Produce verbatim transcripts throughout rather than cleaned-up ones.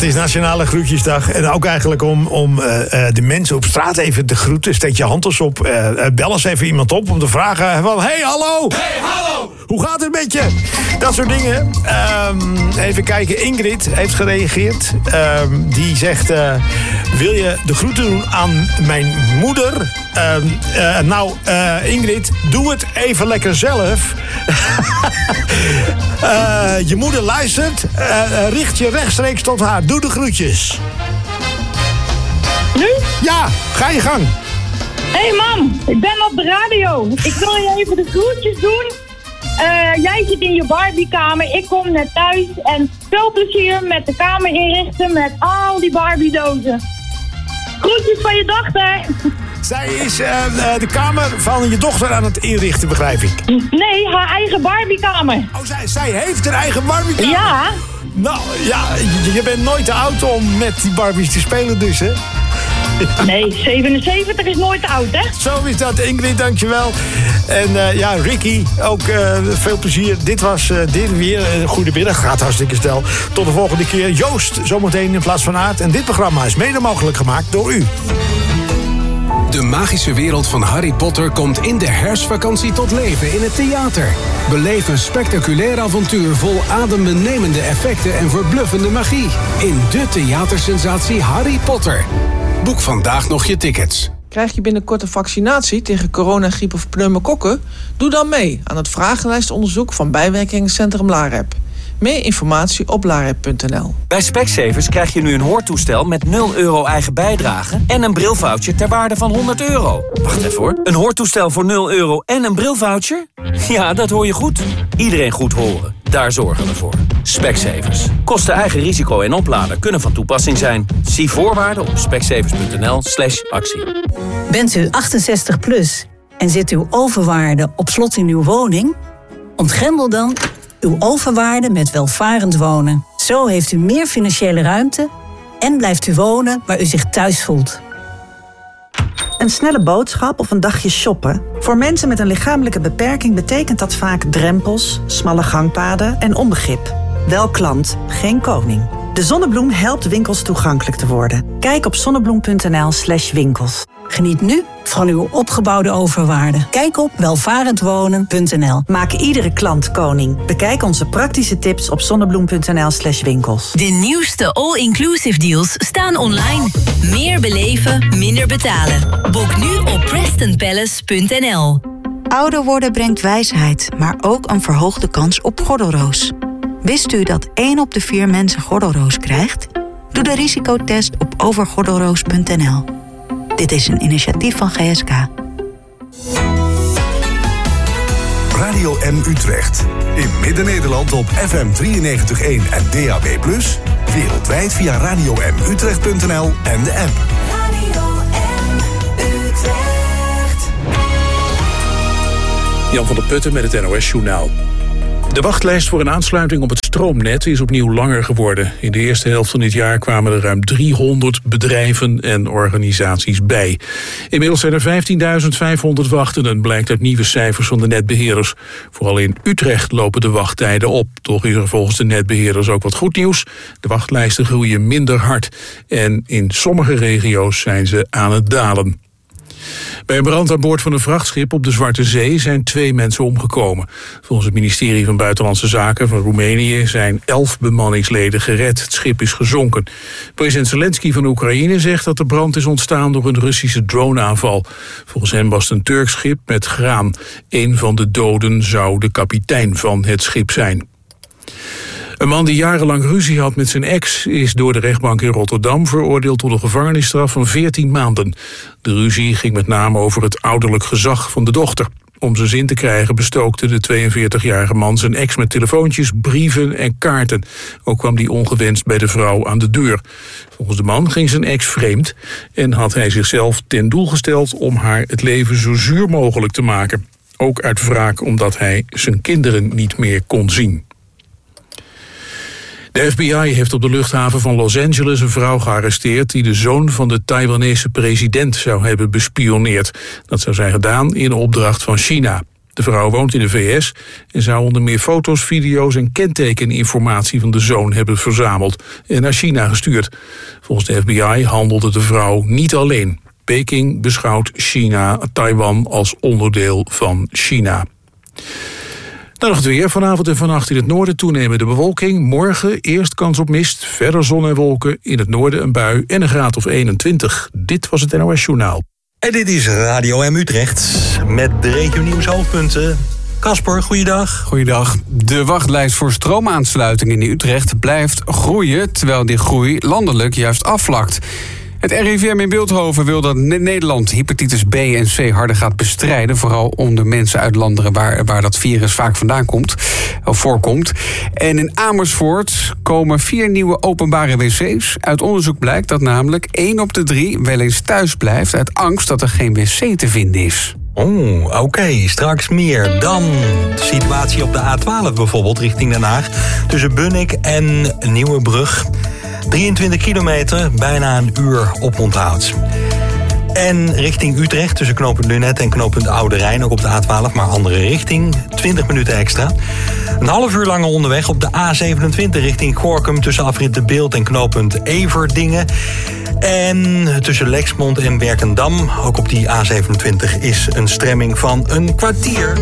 het is Nationale Groetjesdag. En ook eigenlijk om, om uh, de mensen op straat even te groeten. Steek je hand eens op. Uh, bel eens even iemand op om te vragen van... Hey, hallo! Hey, hallo! Hoe gaat het met je? Dat soort dingen. Um, even kijken. Ingrid heeft gereageerd. Um, die zegt... Uh, wil je de groeten doen aan mijn moeder? Um, uh, nou, uh, Ingrid, doe het even lekker zelf. uh, je moeder luistert. Uh, uh, richt je rechtstreeks tot haar. Doe de groetjes. Nu? Ja, ga je gang. Hé hey mam, ik ben op de radio. Ik wil je even de groetjes doen. Uh, jij zit in je Barbiekamer, ik kom net thuis. En veel plezier met de kamer inrichten met al die Barbiedozen. Groetjes van je dochter. Zij is uh, de kamer van je dochter aan het inrichten, begrijp ik. Nee, haar eigen Barbiekamer. Oh, zij, zij heeft haar eigen Barbiekamer? Ja. Nou, ja, je, je bent nooit te oud om met die Barbies te spelen dus, hè? Ja. Nee, zevenenzeventig is nooit te oud, hè? Zo is dat, Ingrid, dankjewel. En uh, ja, Ricky, ook uh, veel plezier. Dit was uh, dit weer. Uh, goedemiddag, gaat hartstikke snel. Tot de volgende keer. Joost, zometeen in plaats van Aard. En dit programma is mede mogelijk gemaakt door u. De magische wereld van Harry Potter komt in de herfstvakantie tot leven in het theater. Beleef een spectaculair avontuur vol adembenemende effecten en verbluffende magie. In de theatersensatie Harry Potter. Boek vandaag nog je tickets. Krijg je binnenkort een vaccinatie tegen corona, griep of pneumokokken? Doe dan mee aan het vragenlijstonderzoek van bijwerkingencentrum LAREP. Meer informatie op larep punt n l. Bij Specsavers krijg je nu een hoortoestel met nul euro eigen bijdrage... en een brilvoucher ter waarde van honderd euro. Wacht even hoor. Een hoortoestel voor nul euro en een brilvoucher? Ja, dat hoor je goed. Iedereen goed horen. Daar zorgen we voor. Specsavers. Kosten eigen risico en oplader kunnen van toepassing zijn. Zie voorwaarden op specsavers punt n l slash actie. Bent u achtenzestig plus en zit uw overwaarde op slot in uw woning? Ontgrendel dan uw overwaarde met welvarend wonen. Zo heeft u meer financiële ruimte en blijft u wonen waar u zich thuis voelt. Een snelle boodschap of een dagje shoppen? Voor mensen met een lichamelijke beperking betekent dat vaak drempels, smalle gangpaden en onbegrip. Wel klant, geen koning. De Zonnebloem helpt winkels toegankelijk te worden. Kijk op zonnebloem punt n l slash winkels. Geniet nu van uw opgebouwde overwaarde. Kijk op welvarendwonen punt n l. Maak iedere klant koning. Bekijk onze praktische tips op zonnebloem punt n l slash winkels. De nieuwste all-inclusive deals staan online. Meer beleven, minder betalen. Boek nu op preston palace punt n l. Ouder worden brengt wijsheid, maar ook een verhoogde kans op gordelroos. Wist u dat één op de vier mensen gordelroos krijgt? Doe de risicotest op overgordelroos punt n l. Dit is een initiatief van G S K. Radio M Utrecht. In Midden-Nederland op F M drieënnegentig komma één en D A B plus. Wereldwijd via radio m utrecht punt n l en de app. Radio M Utrecht. Jan van der Putten met het N O S-journaal. De wachtlijst voor een aansluiting op het stroomnet is opnieuw langer geworden. In de eerste helft van dit jaar kwamen er ruim driehonderd bedrijven en organisaties bij. Inmiddels zijn er vijftienduizend vijfhonderd wachtenden, blijkt uit nieuwe cijfers van de netbeheerders. Vooral in Utrecht lopen de wachttijden op. Toch is er volgens de netbeheerders ook wat goed nieuws. De wachtlijsten groeien minder hard. En in sommige regio's zijn ze aan het dalen. Bij een brand aan boord van een vrachtschip op de Zwarte Zee zijn twee mensen omgekomen. Volgens het ministerie van Buitenlandse Zaken van Roemenië zijn elf bemanningsleden gered. Het schip is gezonken. President Zelensky van Oekraïne zegt dat de brand is ontstaan door een Russische droneaanval. Volgens hem was het een Turks schip met graan. Een van de doden zou de kapitein van het schip zijn. Een man die jarenlang ruzie had met zijn ex is door de rechtbank in Rotterdam veroordeeld tot een gevangenisstraf van veertien maanden. De ruzie ging met name over het ouderlijk gezag van de dochter. Om zijn zin te krijgen bestookte de tweeënveertigjarige man zijn ex met telefoontjes, brieven en kaarten. Ook kwam die ongewenst bij de vrouw aan de deur. Volgens de man ging zijn ex vreemd en had hij zichzelf ten doel gesteld om haar het leven zo zuur mogelijk te maken. Ook uit wraak omdat hij zijn kinderen niet meer kon zien. De F B I heeft op de luchthaven van Los Angeles een vrouw gearresteerd die de zoon van de Taiwanese president zou hebben bespioneerd. Dat zou zijn gedaan in opdracht van China. De vrouw woont in de V S en zou onder meer foto's, video's en kentekeninformatie van de zoon hebben verzameld en naar China gestuurd. Volgens de F B I handelde de vrouw niet alleen. Peking beschouwt China, Taiwan als onderdeel van China. Dan nog het weer. Vanavond en vannacht in het noorden toenemende bewolking. Morgen eerst kans op mist, verder zon en wolken. In het noorden een bui en een graad of eenentwintig. Dit was het N O S Journaal. En dit is Radio M Utrecht met de regionieuws hoofdpunten. Casper, goeiedag. Goeiedag. De wachtlijst voor stroomaansluitingen in Utrecht blijft groeien, terwijl die groei landelijk juist afvlakt. Het R I V M in Bilthoven wil dat Nederland hepatitis B en C harder gaat bestrijden. Vooral onder mensen uit landen waar, waar dat virus vaak vandaan komt, of voorkomt. En in Amersfoort komen vier nieuwe openbare wc's. Uit onderzoek blijkt dat namelijk één op de drie wel eens thuis blijft uit angst dat er geen wc te vinden is. Oh, oké. Okay. Straks meer. Dan de situatie op de A twaalf bijvoorbeeld, richting Den Haag. Tussen Bunnik en Nieuwebrug. drieëntwintig kilometer, bijna een uur oponthoud. En richting Utrecht, tussen knooppunt Lunet en knooppunt Oude Rijn, ook op de A twaalf, maar andere richting, twintig minuten extra. Een half uur langer onderweg op de A zevenentwintig richting Gorinchem, tussen afrit De Bilt en knooppunt Everdingen. En tussen Lexmond en Werkendam, ook op die A zevenentwintig, is een stremming van een kwartier.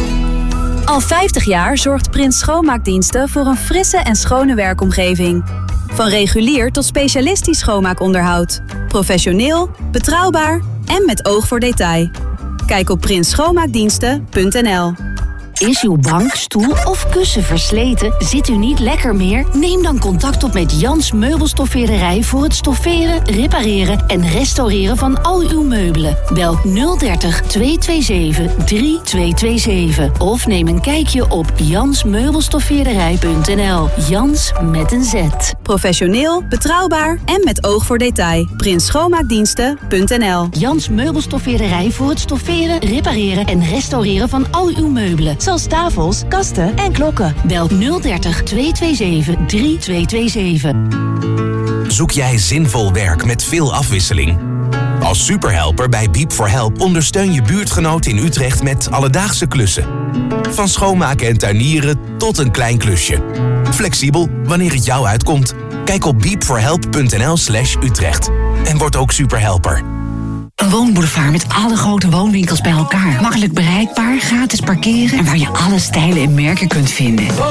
Al vijftig jaar zorgt Prins Schoonmaakdiensten voor een frisse en schone werkomgeving. Van regulier tot specialistisch schoonmaakonderhoud. Professioneel, betrouwbaar en met oog voor detail. Kijk op prins schoonmaakdiensten punt n l. Is uw bank, stoel of kussen versleten? Zit u niet lekker meer? Neem dan contact op met Jans Meubelstoffeerderij voor het stofferen, repareren en restaureren van al uw meubelen. Bel nul dertig tweehonderdzevenentwintig driehonderdzevenentwintig of neem een kijkje op jans meubelstoffeerderij punt n l. Jans met een Z. Professioneel, betrouwbaar en met oog voor detail. prins schoonmaakdiensten punt n l. Jans Meubelstoffeerderij voor het stofferen, repareren en restaureren van al uw meubelen. Zoals tafels, kasten en klokken. Bel nul dertig tweehonderdzevenentwintig driehonderdzevenentwintig. Zoek jij zinvol werk met veel afwisseling? Als superhelper bij Beep for Help ondersteun je buurtgenoot in Utrecht met alledaagse klussen. Van schoonmaken en tuinieren tot een klein klusje. Flexibel wanneer het jou uitkomt. Kijk op beep for help punt n l slash Utrecht. En word ook superhelper. Een woonboulevard met alle grote woonwinkels bij elkaar. Makkelijk bereikbaar, gratis parkeren en waar je alle stijlen en merken kunt vinden.